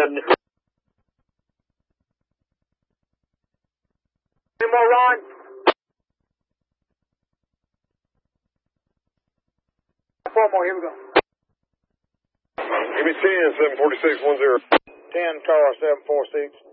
Any more, Ron? Four more, here we go. Give me 10, 746, 10. 10, car 746.